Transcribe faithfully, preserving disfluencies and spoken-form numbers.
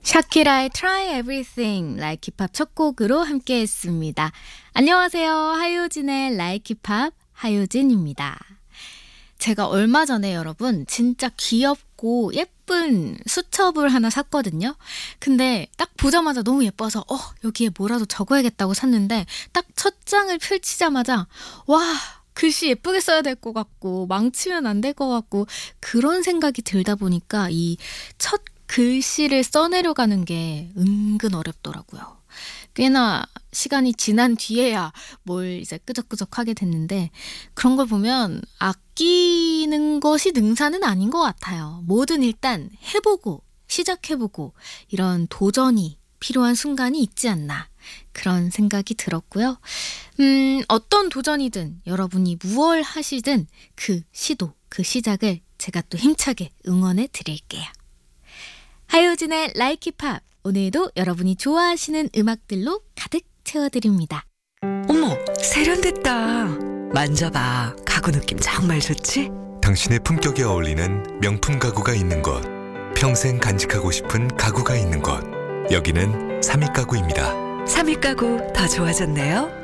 샤키라의 Try Everything Like 힙합 첫 곡으로 함께 했습니다. 안녕하세요. 하효진의 Like 힙합 하효진입니다. 제가 얼마 전에 여러분 진짜 귀엽고 예쁜 수첩을 하나 샀거든요. 근데 딱 보자마자 너무 예뻐서 어 여기에 뭐라도 적어야겠다고 샀는데 딱 첫 장을 펼치자마자 와 글씨 예쁘게 써야 될 것 같고 망치면 안 될 것 같고 그런 생각이 들다 보니까 이 첫 글씨를 써내려가는 게 은근 어렵더라고요. 꽤나 시간이 지난 뒤에야 뭘 이제 끄적끄적 하게 됐는데 그런 걸 보면 아끼는 것이 능사는 아닌 것 같아요. 뭐든 일단 해보고 시작해보고 이런 도전이 필요한 순간이 있지 않나 그런 생각이 들었고요. 음, 어떤 도전이든 여러분이 무얼 하시든 그 시도, 그 시작을 제가 또 힘차게 응원해 드릴게요. 하효진의 Like 힙합 오늘도 여러분이 좋아하시는 음악들로 가득 채워드립니다. 어머, 세련됐다. 만져봐. 가구 느낌 정말 좋지? 당신의 품격에 어울리는 명품 가구가 있는 곳, 평생 간직하고 싶은 가구가 있는 곳, 여기는 삼익 가구입니다. 삼익 가구 더 좋아졌네요.